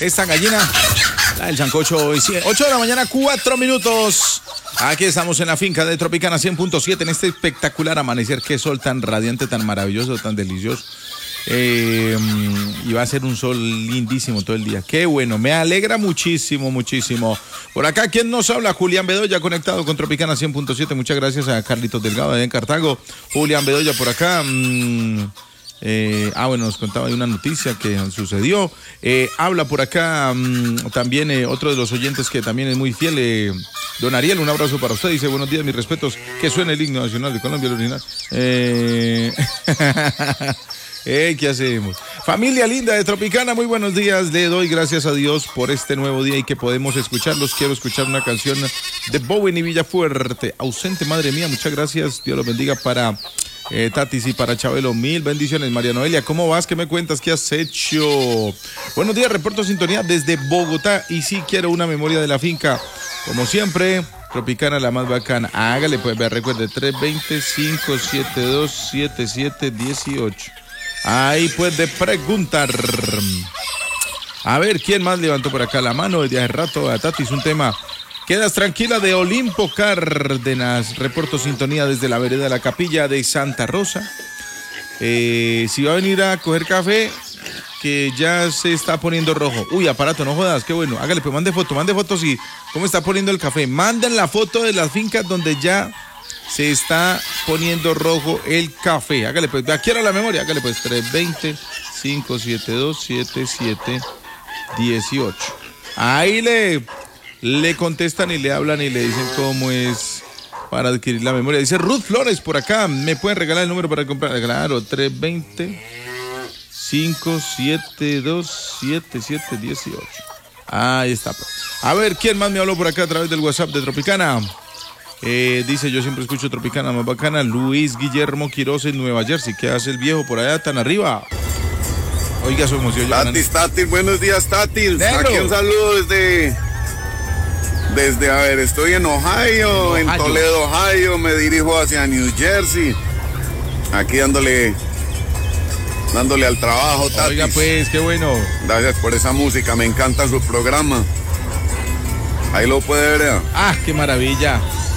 esta gallina, la del sancocho, 8 de la mañana, 4 minutos. Aquí estamos en la finca de Tropicana 100.7 en este espectacular amanecer. Qué sol tan radiante, tan maravilloso, tan delicioso. Y va a ser un sol lindísimo todo el día. Qué bueno, me alegra muchísimo, muchísimo. Por acá, ¿quién nos habla? Julián Bedoya, conectado con Tropicana 100.7. Muchas gracias a Carlitos Delgado de en Cartago. Julián Bedoya por acá. Bueno, nos contaba de una noticia que sucedió. Habla por acá también otro de los oyentes que también es muy fiel, don Ariel, un abrazo para usted. Dice, buenos días, mis respetos. Que suene el himno nacional de Colombia, el original. ¿Qué hacemos? Familia linda de Tropicana, muy buenos días. Le doy gracias a Dios por este nuevo día y que podemos escucharlos. Quiero escuchar una canción de Bowen y Villafuerte. Ausente, madre mía, muchas gracias. Dios los bendiga para Tatis y para Chabelo. Mil bendiciones. María Noelia, ¿cómo vas? ¿Qué me cuentas? ¿Qué has hecho? Buenos días, reporto sintonía desde Bogotá. Y sí, quiero una memoria de la finca. Como siempre, Tropicana la más bacana. Hágale, pues, recuerde, 320-572-7718. Ahí puede preguntar. A ver, ¿quién más levantó por acá la mano? Desde hace rato a Tatis, un tema. Quedas tranquila de Olimpo Cárdenas. Reporto sintonía desde la vereda de la Capilla de Santa Rosa. Si va a venir a coger café, que ya se está poniendo rojo. Uy, aparato, no jodas, qué bueno. Hágale, pues mande fotos y cómo está poniendo el café. Manden la foto de las fincas donde ya se está poniendo rojo el café. Hágale pues, aquí era la memoria, hágale pues, 320-572-7718. Ahí le contestan y le hablan y le dicen cómo es para adquirir la memoria. Dice Ruth Flores por acá, ¿me pueden regalar el número para comprar? Claro, 320-572-7718. Ahí está. A ver, ¿quién más me habló por acá a través del WhatsApp de Tropicana? Dice, yo siempre escucho Tropicana más bacana. Luis Guillermo Quiroz en Nueva Jersey. ¿Qué hace el viejo por allá tan arriba? Oiga su emoción. Tatis, buenos días, Tatis. Aquí un saludo desde, a ver, estoy en Ohio, en Toledo, Ohio. Me dirijo hacia New Jersey. Aquí dándole al trabajo, Tatis. Oiga pues, qué bueno. Gracias por esa música, me encanta su programa. Ahí lo puede ver, ¿eh? Ah, qué maravilla.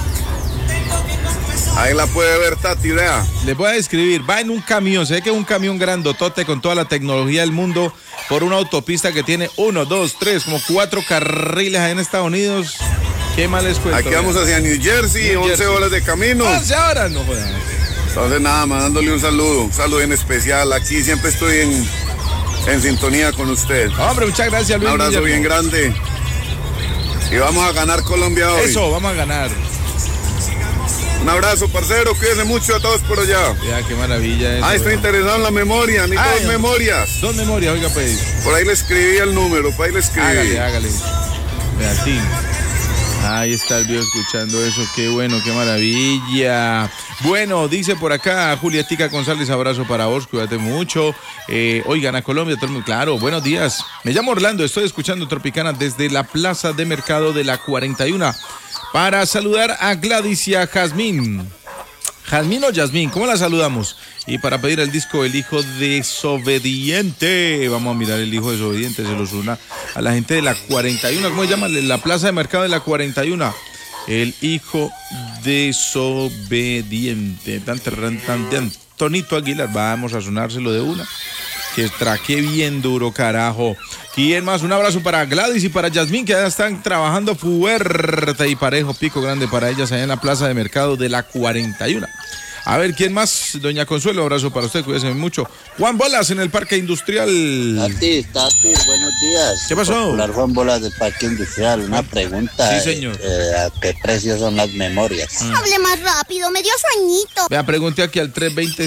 Ahí la puede ver, Tati, vea. Le voy a describir, va en un camión, sé que es un camión grandotote con toda la tecnología del mundo por una autopista que tiene 1, 2, 3, como 4 carriles ahí en Estados Unidos. ¿Qué más les cuento? Aquí vamos hacia New Jersey, 11 horas de camino. 11 horas, no jodas. Entonces nada, mandándole un saludo en especial. Aquí siempre estoy en sintonía con usted. Hombre, muchas gracias, Luis. Un abrazo bien grande. Y vamos a ganar Colombia hoy. Eso, vamos a ganar. Un abrazo, parcero, cuídense mucho a todos por allá. Ya, qué maravilla eso. Estoy interesado en la memoria, ni 2 memorias. 2 memorias, oiga pues. Por ahí le escribí el número, por ahí le escribí. Hágale. Vea, sí. Ahí está el viejo escuchando eso, qué bueno, qué maravilla. Bueno, dice por acá Julietica González, abrazo para vos, cuídate mucho. Oigan, a Colombia, todo el mundo, claro, buenos días. Me llamo Orlando, estoy escuchando Tropicana desde la Plaza de Mercado de la 41. Para saludar a Gladys y a Jazmín. Jazmín o Yasmín, ¿cómo la saludamos? Y para pedir el disco El Hijo Desobediente. Vamos a mirar El Hijo Desobediente, se lo suena a la gente de la 41. ¿Cómo se llama? La Plaza de Mercado de la 41. El Hijo Desobediente. De Antonito Aguilar. Vamos a sonárselo de una. Que traque bien duro, carajo. ¿Quién más? Un abrazo para Gladys y para Yasmín, que ya están trabajando fuerte y parejo, pico grande para ellas allá en la Plaza de Mercado de la 41. A ver, ¿quién más? Doña Consuelo, abrazo para usted, cuídese mucho. Juan Bolas en el Parque Industrial. Tatis, buenos días. ¿Qué pasó? Popular Juan Bolas del Parque Industrial, una pregunta. Sí, señor. ¿A qué precio son las memorias? Hable más rápido, me dio sueñito. Vea, pregunte aquí al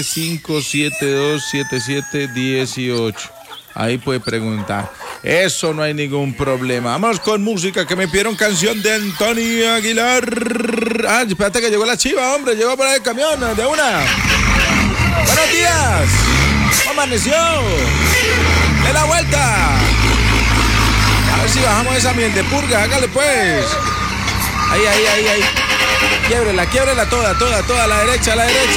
320-572-7718. Ahí puede preguntar. Eso no hay ningún problema. Vamos con música, que me pidieron canción de Antonio Aguilar. Ah, espérate que llegó la chiva, hombre. Llegó por ahí el camión, de una. Buenos días. ¿Cómo amaneció? De la vuelta. A ver si bajamos esa miel de purga. Hágale pues. Ahí. Quiebrela toda. A la derecha.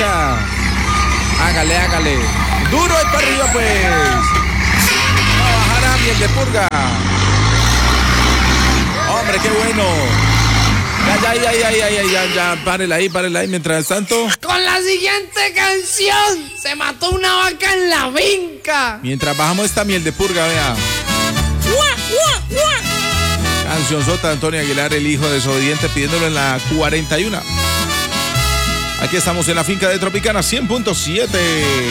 Hágale. Duro y para arriba pues. Miel de purga. hombre, qué bueno. Ya, párela ahí. Mientras tanto. Con la siguiente canción, se mató una vaca en la finca. Mientras bajamos esta miel de purga, vea. Cancionzota de Antonio Aguilar, el hijo desobediente, pidiéndolo en la 41. Aquí estamos en la finca de Tropicana 100.7.